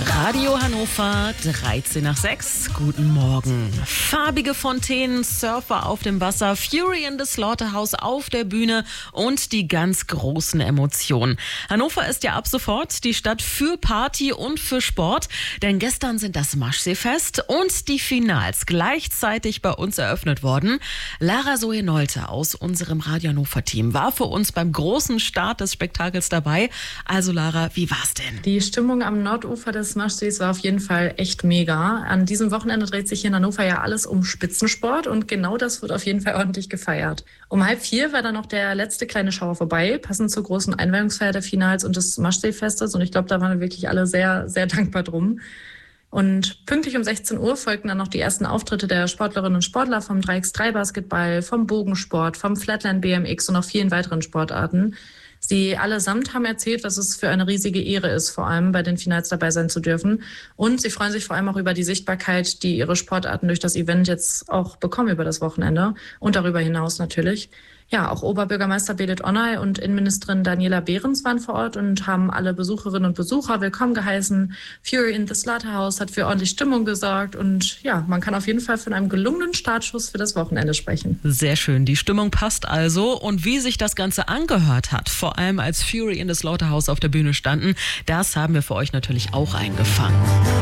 Radio Hannover, 13 nach 6. Guten Morgen. Farbige Fontänen, Surfer auf dem Wasser, Fury in the Slaughterhouse auf der Bühne und die ganz großen Emotionen. Hannover ist ja ab sofort die Stadt für Party und für Sport, denn gestern sind das Maschseefest und die Finals gleichzeitig bei uns eröffnet worden. Lara Zoe Nolte aus unserem Radio Hannover-Team war für uns beim großen Start des Spektakels dabei. Also Lara, wie war's denn? Die Stimmung am Nordufer des Maschsees war auf jeden Fall echt mega. An diesem Wochenende dreht sich hier in Hannover ja alles um Spitzensport und genau das wird auf jeden Fall ordentlich gefeiert. Um 3:30 war dann noch der letzte kleine Schauer vorbei, passend zur großen Einweihungsfeier der Finals und des Maschseefestes, und ich glaube, da waren wir wirklich alle sehr, sehr dankbar drum. Und pünktlich um 16 Uhr folgten dann noch die ersten Auftritte der Sportlerinnen und Sportler vom 3x3 Basketball, vom Bogensport, vom Flatland BMX und noch vielen weiteren Sportarten. Sie allesamt haben erzählt, was es für eine riesige Ehre ist, vor allem bei den Finals dabei sein zu dürfen. Und sie freuen sich vor allem auch über die Sichtbarkeit, die ihre Sportarten durch das Event jetzt auch bekommen über das Wochenende und darüber hinaus natürlich. Ja, auch Oberbürgermeister Belit Onay und Innenministerin Daniela Behrens waren vor Ort und haben alle Besucherinnen und Besucher willkommen geheißen. Fury in the Slaughterhouse hat für ordentlich Stimmung gesorgt und ja, man kann auf jeden Fall von einem gelungenen Startschuss für das Wochenende sprechen. Sehr schön, die Stimmung passt also, und wie sich das Ganze angehört hat, vor allem als Fury in the Slaughterhouse auf der Bühne standen, das haben wir für euch natürlich auch eingefangen.